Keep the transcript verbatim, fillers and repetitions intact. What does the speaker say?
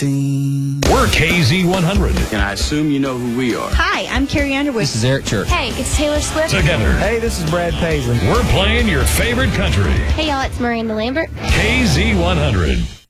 Ding. We're K Z one hundred. And I assume you know who we are. Hi, I'm Carrie Underwood. This is Eric Church. Hey, it's Taylor Swift. Together. Hey, this is Brad Paisley. We're playing your favorite country. Hey, y'all, it's Miranda Lambert. K Z one hundred.